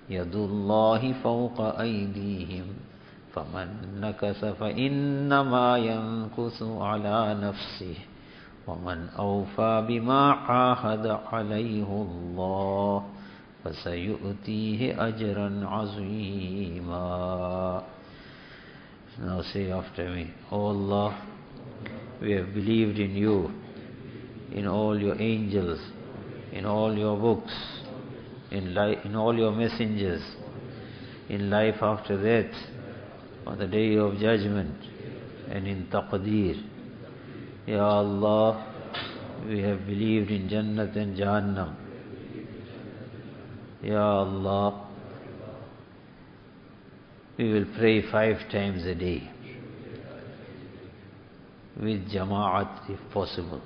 يد الله فوق أيديهم فمن نكث فإنما ينكث على نفسه ومن أوفى بما عاهد عليه الله فسيؤتيه أجرا عظيما. Now say after me, O Allah, we have believed in you, in all your angels, in all your books, in all your messengers, in life after death, on the day of judgment, and in taqdeer. Ya Allah, we have believed in Jannat and Jahannam. Ya Allah, we will pray 5 times a day, with jama'at if possible.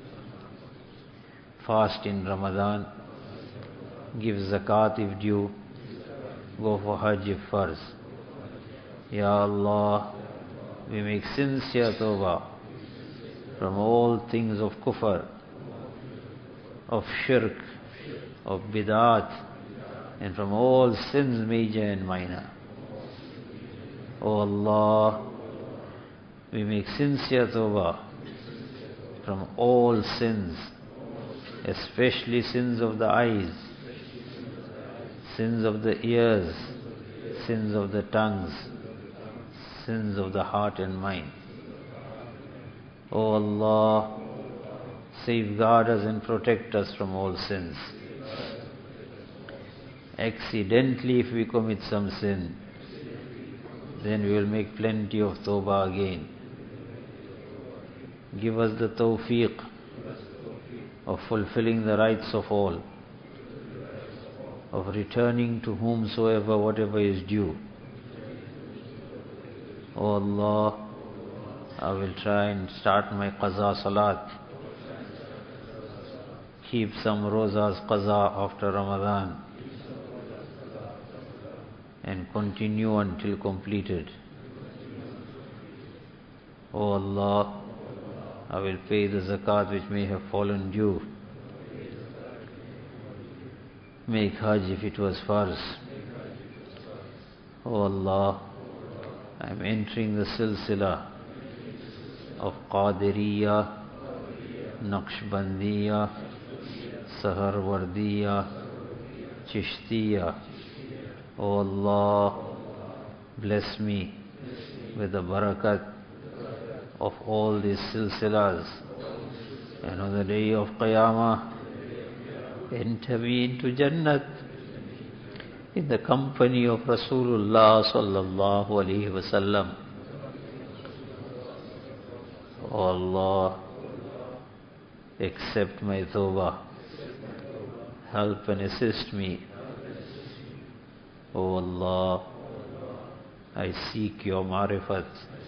Fast in Ramadan, give zakat if due, go for Hajj if farz. Ya Allah, we make sincere tawbah from all things of kufr, of shirk, of bid'at, and from all sins major and minor. O Allah, we make sincere tawbah from all sins, especially sins of the eyes, sins of the ears, sins of the tongues, sins of the heart and mind. O Allah, safeguard us and protect us from all sins. Accidentally, if we commit some sin, then we will make plenty of tawbah again. Give us the tawfiq of fulfilling the rights of all, of returning to whomsoever whatever is due. O Allah, I will try and start my qaza salat, keep some rozas qaza after Ramadan, and continue until completed. O Allah, I will pay the zakat which may have fallen due, make Hajj if it was farz. O Allah, I am entering the silsila of Qadiriyya, Naqshbandiyya, Saharwardiyya, Chishtiyya. O Allah, bless me with the barakat of all these silsilas, and on the day of Qiyamah, enter me into Jannat in the company of Rasulullah sallallahu alaihi wasallam. O Allah, accept my tawbah, help and assist me. O Allah, I seek your ma'rifat,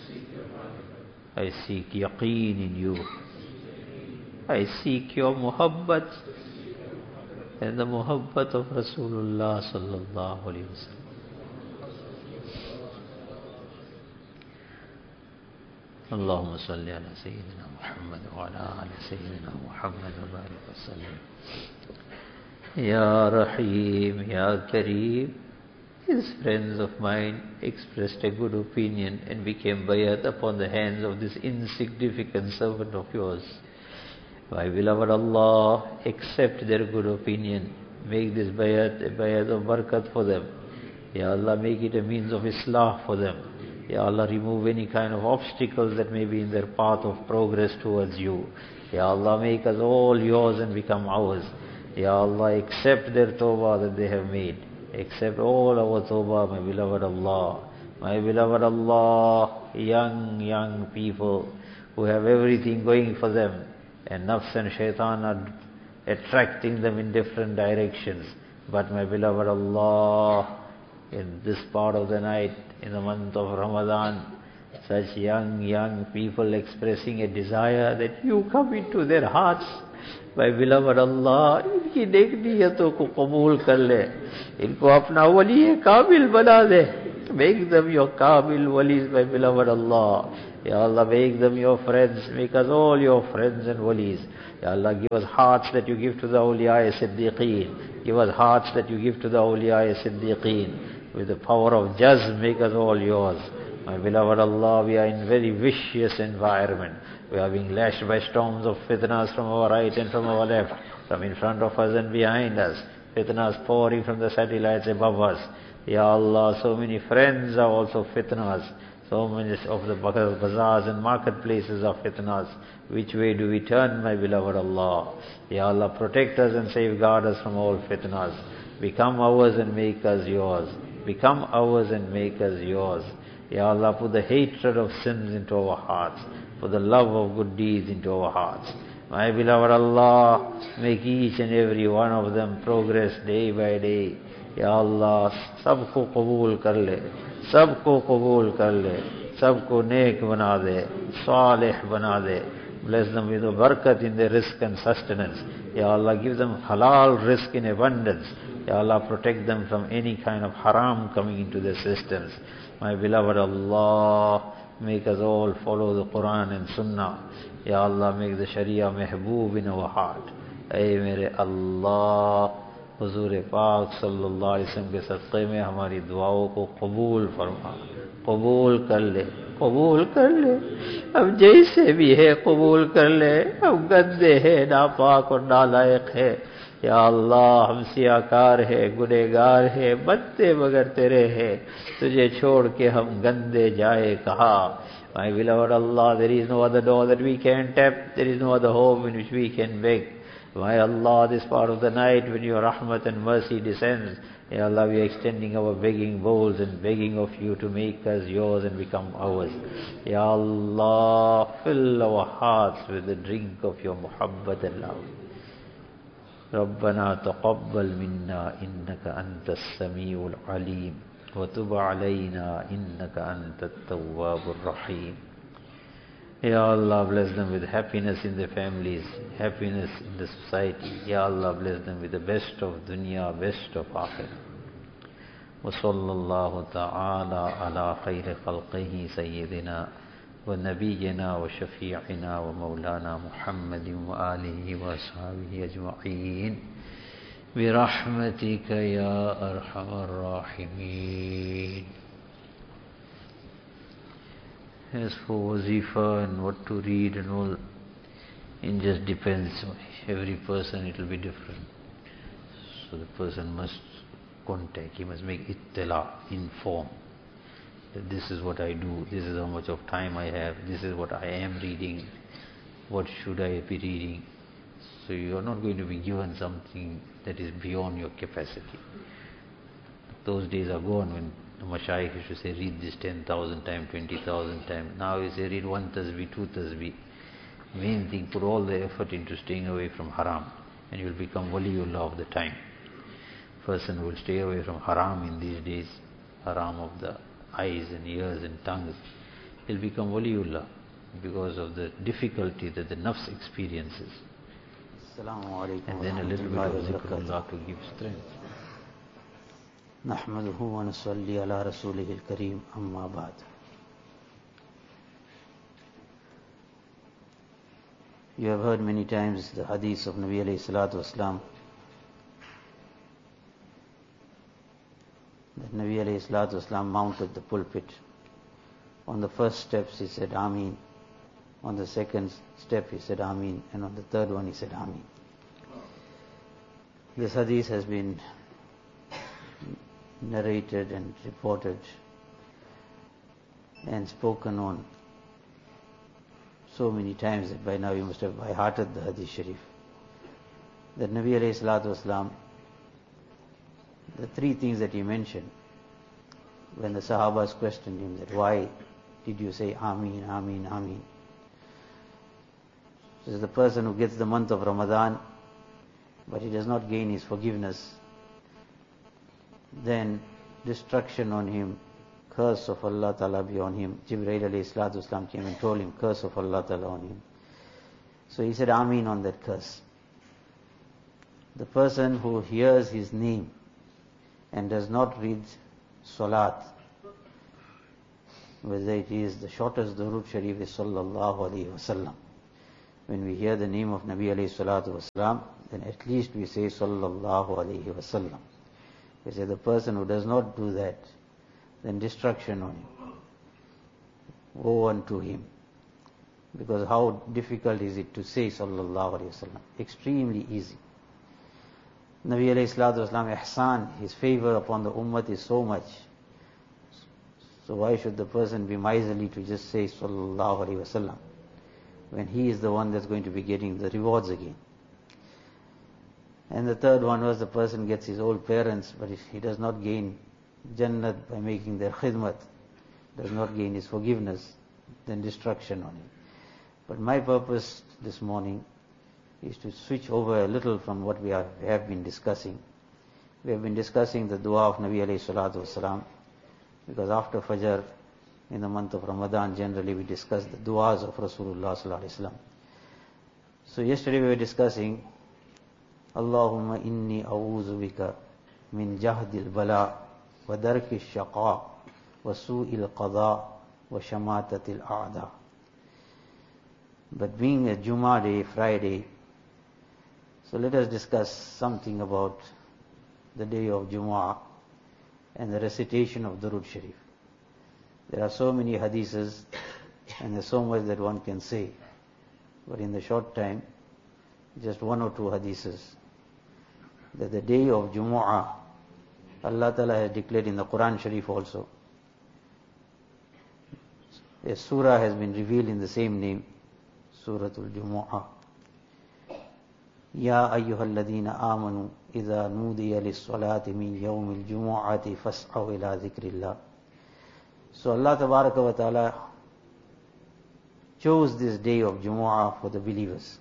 I seek yaqeen in you, I seek your muhabbat and the muhabbat of Rasulullah sallallahu alaihi wasallam. Allahumma salli ala Sayyidina Muhammad wa ala ali Sayyidina Muhammad wa barik wa sallim. Ya Rahim, Ya Kareem. His friends of mine expressed a good opinion and became bayat upon the hands of this insignificant servant of yours. My beloved Allah, accept their good opinion. Make this bayat a bayat of barakat for them. Ya Allah, make it a means of islah for them. Ya Allah, remove any kind of obstacles that may be in their path of progress towards you. Ya Allah, make us all yours and become ours. Ya Allah, accept their tawbah that they have made. Accept all our tawbah, my beloved Allah. My beloved Allah, young people who have everything going for them, and nafs and shaitan are attracting them in different directions. But my beloved Allah, in this part of the night, in the month of Ramadan, such young people expressing a desire that you come into their hearts. My beloved Allah, इनकी नेक नियतों को कबूल कर ले, इनको अपना वली कामिल बना दे. Make them your kamil walis, my beloved Allah. Ya Allah, make them your friends. Make us all your friends and walis. Ya Allah, give us hearts that you give to the awliya siddiqeen. Give us hearts that you give to the awliya siddiqeen. With the power of jazm, make us all yours. My beloved Allah, we are in very vicious environment. We are being lashed by storms of fitnas from our right and from our left, from in front of us and behind us. Fitnas pouring from the satellites above us. Ya Allah, so many friends are also fitnas. So many of the bazaars and marketplaces are fitnas. Which way do we turn, my beloved Allah? Ya Allah, protect us and safeguard us from all fitnas. Become ours and make us yours. Become ours and make us yours. Ya Allah, put the hatred of sins into our hearts. Put the love of good deeds into our hearts. My beloved Allah, make each and every one of them progress day by day. Ya Allah, sabko qabool kar le, sabko qabool kar le, sabko neek bana de, salih bana de. Bless them with a barakat in their rizq and sustenance. Ya Allah, give them halal rizq in abundance. Ya Allah, protect them from any kind of haram coming into their systems. My beloved Allah, make us all follow the Quran and Sunnah. Ya Allah, make the Sharia mehboob in our heart. Ay mere Allah, हुजूर पाक सल्लल्लाहु अलैहि वसल्लम के सदक़े में हमारी दुआओं को कबूल फरमा, कबूल कर ले, कबूल कर ले। अब जैसे भी है कबूल कर ले। अब गंदे है, नापाक और नालायक है। या अल्लाह, हम सियाकार है, गुनहगार है, बनते मगर तेरे है। तुझे छोड़ के हम गंदे जाए कहाँ? My beloved Allah, there is no other door that we can tap. There is no other home in which we can beg. My Allah, this part of the night when your rahmat and mercy descends, Ya Allah, we are extending our begging bowls and begging of you to make us yours and become ours. Ya Allah, fill our hearts with the drink of your muhabbat and love. ربنا تقبل منا إنك أنت السميع العليم وتب علينا إنك أنت التواب الرحيم. Ya Allah, bless them with happiness in their families, happiness in the society. Ya Allah, bless them with the best of dunya, best of akhirah. وصلى الله تعالى على خير خلقه سيدنا ونبينا وشفيعنا ومولانا محمد وآله وأصحابه أجمعين برحمتك يا أرحم الراحمين. As for wazifa and what to read and all, it just depends. Every person it will be different. So the person must contact, he must make ittila, inform. That this is what I do, this is how much of time I have, this is what I am reading, what should I be reading. So you are not going to be given something that is beyond your capacity. Those days are gone when the mashayikh used to say, read this 10,000 times, 20,000 times. Now you say, read one tasbih, two tasbih. Main thing, put all the effort into staying away from haram, and you will become waliullah of the time. Person who will stay away from haram in these days, haram of the eyes and ears and tongues, he'll become waliullah because of the difficulty that the nafs experiences. And then a little bit of zikrullah to give strength. نحمده ونصلي على رسوله الكريم أما بعد. You have heard many times the hadith of Nabi alayhi salatu wasalam, that Nabi alayhi salatu wasalam mounted the pulpit. On the first steps he said Ameen, on the second step he said Ameen, and on the third one he said Ameen. This hadith has been narrated and reported and spoken on so many times that by now you must have by-hearted the hadith sharif. That Nabi alayhi salatu wasalam, the three things that he mentioned when the Sahabas questioned him that why did you say Ameen, Ameen, Ameen? This is the person who gets the month of Ramadan but he does not gain his forgiveness, then destruction on him, curse of Allah Ta'ala be on him. Jibreel alayhi salatu wasalam came and told him, curse of Allah Ta'ala on him. So he said Ameen on that curse. The person who hears his name and does not read Salat, whether it is the shortest Durood Sharif is Sallallahu Alaihi Wasallam. When we hear the name of Nabi alayhi salatu wasalam, then at least we say Sallallahu Alaihi Wasallam. We say the person who does not do that, then destruction on him. Woe unto him. Because how difficult is it to say Sallallahu Alaihi Wasallam? Extremely easy. Nabi alayhi salatu wasalam, ihsan, his favor upon the ummah is so much. So why should the person be miserly to just say Sallallahu Alaihi Wasallam when he is the one that's going to be getting the rewards again? And the third one was the person gets his old parents, but if he does not gain Jannat by making their khidmat, does not gain his forgiveness, then destruction on him. But my purpose this morning is to switch over a little from what we have been discussing. We have been discussing the dua of Nabi alayhi salatu wasalam, because after Fajr, in the month of Ramadan, generally we discuss the duas of Rasulullah sallallahu alaihi wasallam. So yesterday we were discussing, Allahumma inni a'udhu bika min jahdil bala wa darki shaqa wa su'il qada wa shamatatil a'da. But being a Jummah day, Friday, so let us discuss something about the day of Jummah and the recitation of Durood Sharif. There are so many hadiths and there's so much that one can say. But in the short time, just one or two hadiths. That the day of Jumu'ah, Allah Ta'ala has declared in the Quran Sharif also. A surah has been revealed in the same name, Suratul Jumu'ah. Ya ayyuhal ladhina amanu idha nudiya lis-salati min yawmil jumu'ati fas'aw ila dhikrillah. So Allah Tabaraka wa Ta'ala chose this day of Jumu'ah for the believers.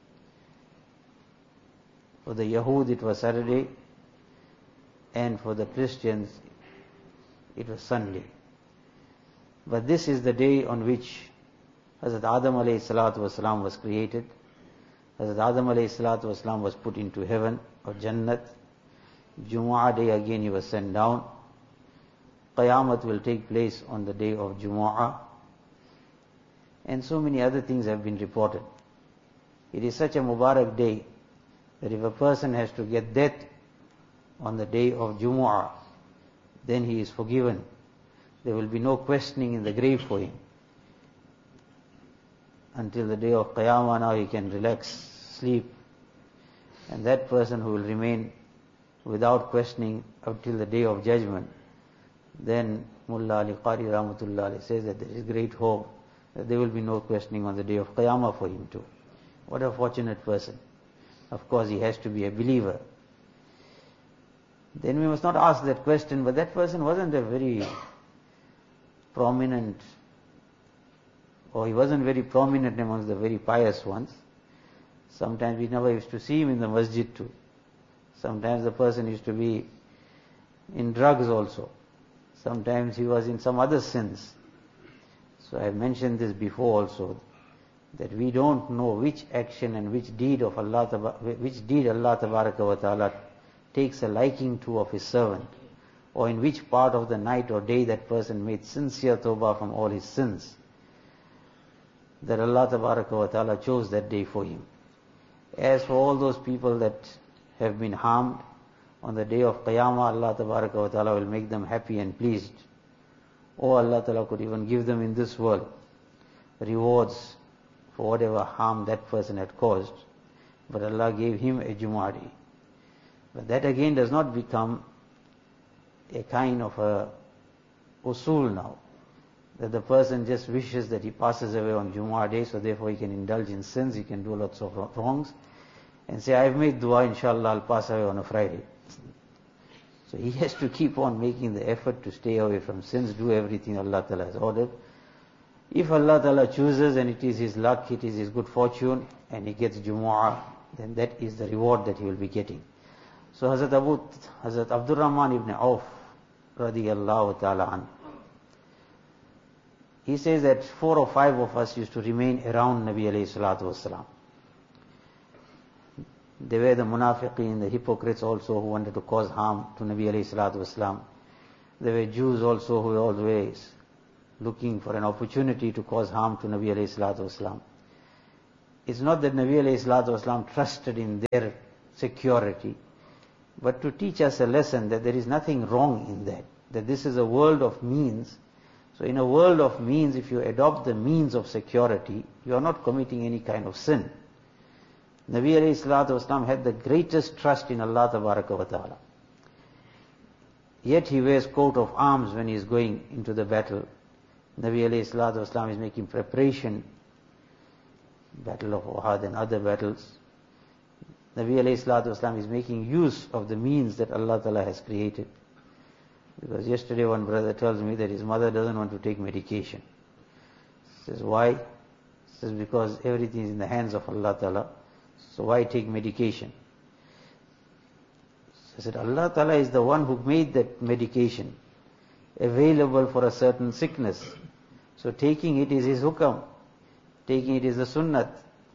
For the Yahud it was Saturday, and for the Christians it was Sunday. But this is the day on which Hazrat Adam alayhi salatu wasalam was created. Hazrat Adam alayhi salatu wasalam was put into heaven or Jannat. Jumu'ah day again he was sent down. Qayamat will take place on the day of Jumu'ah. And so many other things have been reported. It is such a Mubarak day that if a person has to get death on the day of Jumu'ah, then he is forgiven. There will be no questioning in the grave for him. Until the day of Qiyamah, now he can relax, sleep. And that person who will remain without questioning until the day of judgment, then Mullah Ali Qari Rahmatullah says that there is great hope that there will be no questioning on the day of Qiyamah for him too. What a fortunate person. Of course he has to be a believer. Then we must not ask that question, but that person wasn't a very prominent, or he wasn't very prominent amongst the very pious ones. Sometimes we never used to see him in the masjid too. Sometimes the person used to be in drugs also. Sometimes he was in some other sins. So I have mentioned this before also, that we don't know which action and which deed Allah Tabaraka wa Ta'ala takes a liking to of his servant, or in which part of the night or day that person made sincere tawbah from all his sins, that Allah Tabaraka wa Ta'ala chose that day for him. As for all those people that have been harmed, on the day of Qiyamah, Allah Tabaraka wa Ta'ala will make them happy and pleased. Or Allah Ta'ala could even give them in this world rewards for whatever harm that person had caused. But Allah gave him a Jumu'ah day. But that again does not become a kind of a usul now, that the person just wishes that he passes away on Jumu'ah day, so therefore he can indulge in sins, he can do lots of wrongs, and say, I've made dua, inshallah I'll pass away on a Friday. So he has to keep on making the effort to stay away from sins, do everything Allah Ta'ala has ordered. If Allah Ta'ala chooses and it is his luck, it is his good fortune, and he gets Jumu'ah, then that is the reward that he will be getting. So Hazrat Abdul Rahman ibn Auf radiyallahu ta'ala an, he says that 4 or 5 of us used to remain around Nabi alayhi salatu wasalam. They were the munafiqeen, the hypocrites also, who wanted to cause harm to Nabi alayhi salatu wasalam. There were Jews also who were always looking for an opportunity to cause harm to Nabi alayhi salatu wasalam. It's not that Nabi alayhi salatu wasalam trusted in their security, but to teach us a lesson that there is nothing wrong in that this is a world of means. So in a world of means, if you adopt the means of security, you are not committing any kind of sin. Nabi alayhi salatu wasalam had the greatest trust in Allah tabaraka wa ta'ala. Yet he wears coat of arms when he is going into the battle. Nabi alayhi salatu wasalam is making preparation, Battle of Uhud and other battles. Nabi alayhi salatu wasalam is making use of the means that Allah ta'ala has created. Because yesterday one brother tells me that his mother doesn't want to take medication. He says, why? He says, because everything is in the hands of Allah ta'ala. So why take medication? I said, Allah ta'ala is the one who made that medication available for a certain sickness. So taking it is His hukam. Taking it is the sunnat.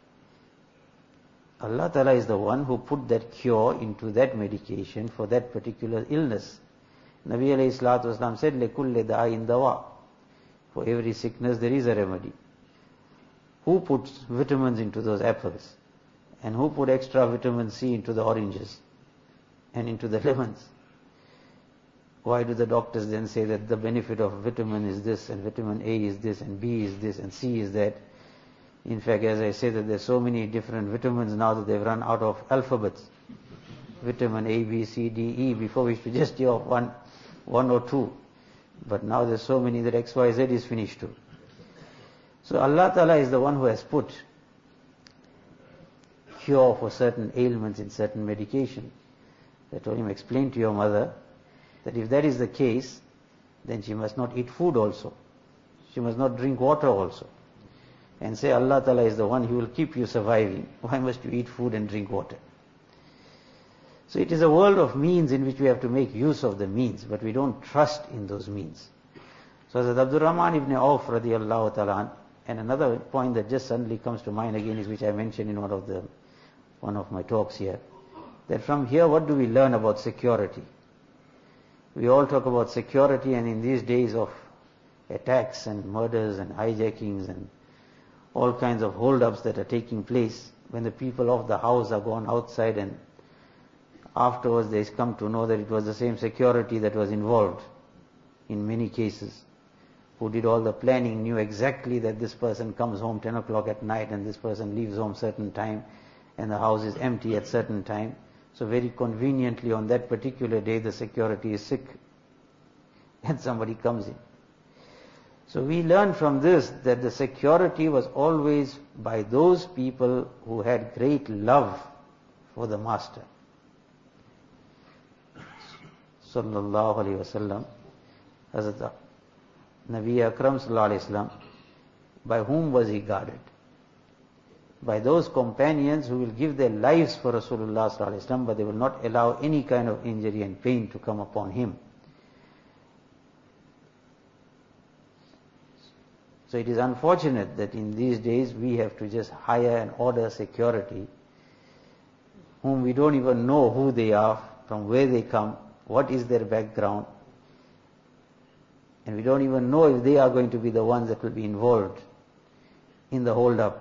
Allah ta'ala is the one who put that cure into that medication for that particular illness. Nabi alayhi salatu wasalam said, لَكُلِّ دَعَيْن dawa. For every sickness there is a remedy. Who puts vitamins into those apples? And who put extra vitamin C into the oranges? And into the lemons? Why do the doctors then say that the benefit of vitamin is this, and vitamin A is this, and B is this, and C is that? In fact, as I say, that there's so many different vitamins now that they've run out of alphabets. Vitamin A, B, C, D, E. Before we used to just hear of one or two. But now there's so many that X, Y, Z is finished too. So Allah Ta'ala is the one who has put cure for certain ailments in certain medication. I told him, explain to your mother that if that is the case, then she must not eat food also. She must not drink water also. And say Allah Ta'ala is the one who will keep you surviving. Why must you eat food and drink water? So it is a world of means in which we have to make use of the means, but we don't trust in those means. So Hazrat Abdul Rahman ibn Auf radiallahu ta'ala, and another point that just suddenly comes to mind again is which I mentioned in one of my talks here, that from here what do we learn about security? We all talk about security, and in these days of attacks and murders and hijackings and all kinds of hold-ups that are taking place, when the people of the house are gone outside and afterwards they come to know that it was the same security that was involved in many cases, who did all the planning, knew exactly that this person comes home 10 o'clock at night and this person leaves home certain time and the house is empty at certain time. So very conveniently on that particular day the security is sick and somebody comes in. So we learn from this that the security was always by those people who had great love for the Master. Sallallahu Alaihi Wasallam, Hazrat Nabi Akram Sallallahu Alaihi Wasallam, by whom was he guarded? By those companions who will give their lives for Rasulullah Sallallahu Alaihi Wasallam, but they will not allow any kind of injury and pain to come upon him. So it is unfortunate that in these days we have to just hire and order security, whom we don't even know who they are, from where they come, what is their background, and we don't even know if they are going to be the ones that will be involved in the hold-up.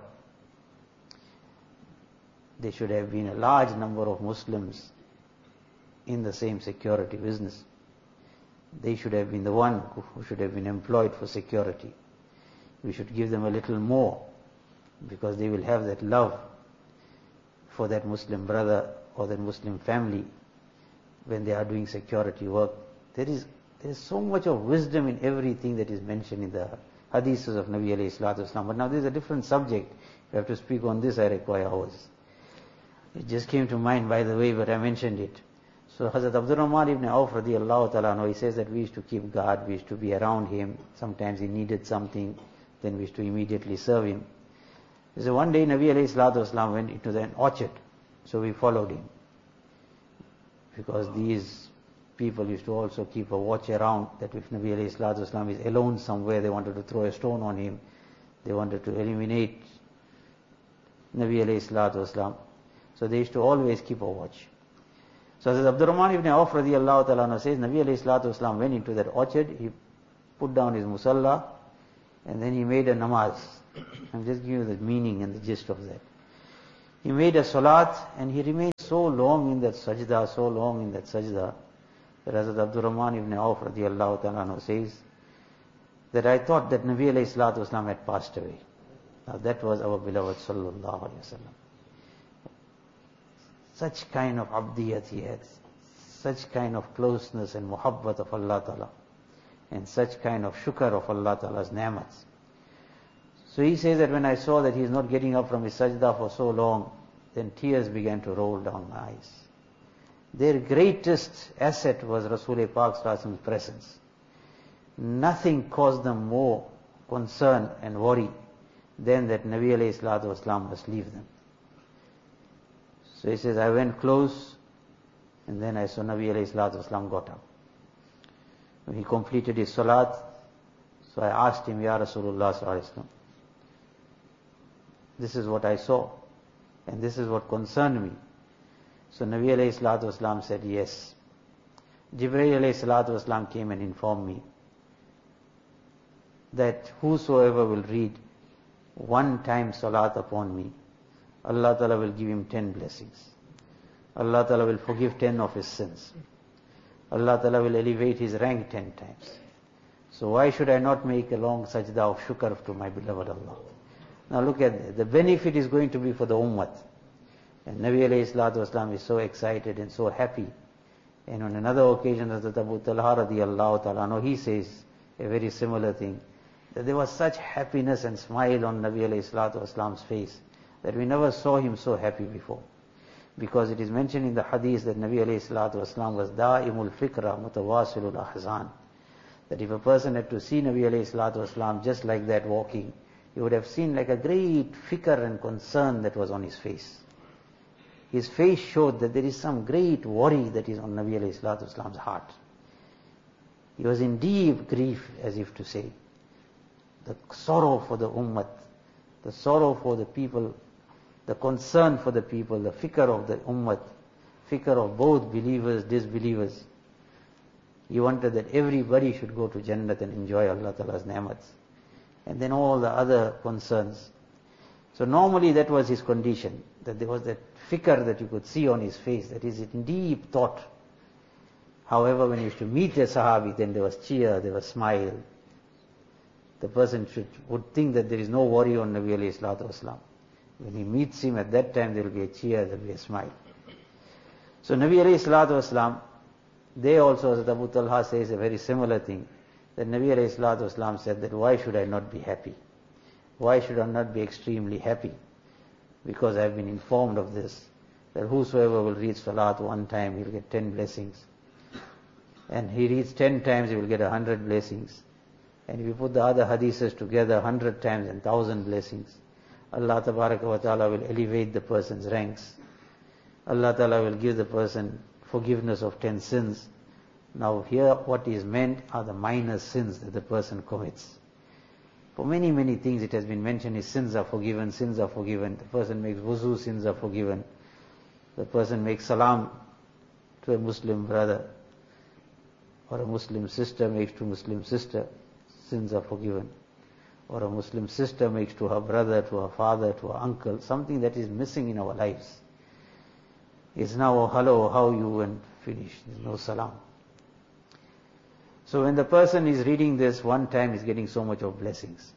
There should have been a large number of Muslims in the same security business. They should have been the one who should have been employed for security. We should give them a little more, because they will have that love for that Muslim brother or that Muslim family when they are doing security work. There is so much of wisdom in everything that is mentioned in the hadiths of Nabi alayhi salatu wasalam. But now this is a different subject. If I have to speak on this, I require hours. It just came to mind by the way, but I mentioned it. So Hazrat Abdul Rahman ibn Auf radiallahu ta'ala, he says that we used to keep guard, we used to be around him. Sometimes he needed something, then we used to immediately serve him. So one day Nabi alayhi salatu wasalam went into an orchard, so we followed him. Because these people used to also keep a watch around, that if Nabi alayhi salatu wasalam is alone somewhere, they wanted to throw a stone on him, they wanted to eliminate Nabi alayhi salatu wasalam. So they used to always keep a watch. So as Abdul Rahman ibn Auf radiallahu ta'ala says, Nabi alayhi salatu wasalam went into that orchard, he put down his musalla, And then he made a namaz. I'm just giving you the meaning and the gist of that. He made a salat and he remained so long in that sajda, that Hazrat Abdul Rahman ibn Auf radiallahu ta'ala anhu says that I thought that Nabi alayhi salatu wasalam had passed away. Now that was our beloved sallallahu alayhi wasallam. Such kind of abdiyat he had, such kind of closeness and muhabbat of Allah ta'ala, and such kind of shukr of Allah ta'ala's ni'mats. So he says that when I saw that he is not getting up from his sajda for so long, then tears began to roll down my eyes. Their greatest asset was Rasul Pak Sallallahu Alaihi Wasallam's presence. Nothing caused them more concern and worry than that Nabi alayhi salatu wasalam must leave them. So he says, I went close and then I saw Nabi alayhi salatu wasalam got up. When he completed his salat, so I asked him, Ya Rasulullah Sallallahu Alaihi Wasallam, this is what I saw and this is what concerned me. So Nabi alayhi salatu wasalam said, yes. Jibreel alayhi salatu wasalam came and informed me that whosoever will read one time salat upon me, Allah Ta'ala will give him 10 blessings. Allah Ta'ala will forgive 10 of his sins. Allah Ta'ala will elevate his rank 10 times. So why should I not make a long sajda of shukr to my beloved Allah? Now look at that. The benefit is going to be for the ummah. And Nabi alayhi salatu wasalam is so excited and so happy. And on another occasion, Hazrat Abu Talha radiallahu ta'ala, he says a very similar thing, that there was such happiness and smile on Nabi alayhi salatu wasalam's face that we never saw him so happy before. Because it is mentioned in the hadith that Nabi alayhi salatu wasalam was da'imul fikra mutawasilul ahzan. That if a person had to see Nabi alayhi salatu wasalam just like that walking, he would have seen like a great fikr and concern that was on his face. His face showed that there is some great worry that is on Nabi alayhi salatu wasalam's heart. He was in deep grief, as if to say. The sorrow for the ummah, the sorrow for the people, the concern for the people, the fikr of the ummah, fikr of both believers, disbelievers. He wanted that everybody should go to Jannat and enjoy Allah Ta'ala's ni'mats. And then all the other concerns. So normally that was his condition, that there was that fikr that you could see on his face, that is in deep thought. However, when he used to meet a sahabi, then there was cheer, there was smile. The person would think that there is no worry on Nabi alayhi salatu wasalam. When he meets him at that time, there will be a cheer, there will be a smile. So Nabi alayhi salatu wasalam, they also, as Abu Talha says a very similar thing, that Nabi alayhi salatu wasalam said that why should I not be happy? Why should I not be extremely happy? Because I have been informed of this, that whosoever will read salat one time, he will get 10 blessings. And he reads 10 times, he will get 100 blessings. And if you put the other hadiths together 100 times and 1,000 blessings, Allah Tabaraka wa Ta'ala will elevate the person's ranks. Allah Ta'ala will give the person forgiveness of 10 sins. Now here what is meant are the minor sins that the person commits. For many, many things it has been mentioned, his sins are forgiven, sins are forgiven. The person makes wuzu, sins are forgiven. The person makes salam to a Muslim brother, or a Muslim sister makes to a Muslim sister, sins are forgiven. Or a Muslim sister makes to her brother, to her father, to her uncle, something that is missing in our lives. It's now, oh, hello, how you, and finish. There's no salam. So when the person is reading this one time, he's getting so much of blessings.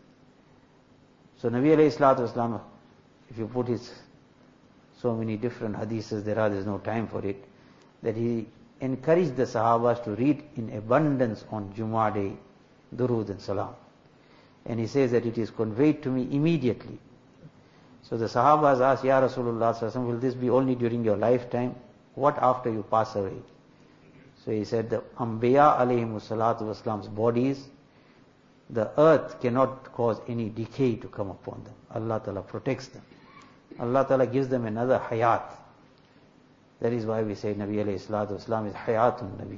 So Nabi alayhi salatu wasalam, if you put his so many different hadiths there's no time for it, that he encouraged the Sahabas to read in abundance on Jummah day, Durood and Salam. And he says that it is conveyed to me immediately. So the Sahabas asked, Ya Rasulullah Sallallahu Alaihi Wasallam, will this be only during your lifetime? What after you pass away? So he said, the Anbiya alayhimu salatu wasalam's bodies, the earth cannot cause any decay to come upon them. Allah Ta'ala protects them. Allah Ta'ala gives them another hayat. That is why we say Nabi alayhi salatu wasalam is hayatun Nabi.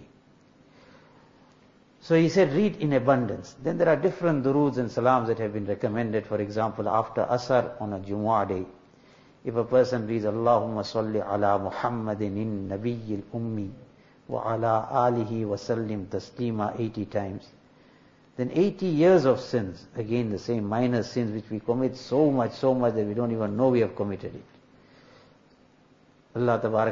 So he said, read in abundance. Then there are different duroods and salams that have been recommended. For example, after Asr on a Jumu'ah day, if a person reads, Allahumma salli ala Muhammadin in Nabiyyil Ummi wa ala alihi wa sallim taslima 80 times, then 80 years of sins, again the same minor sins which we commit so much that we don't even know we have committed it. Allah Tabarak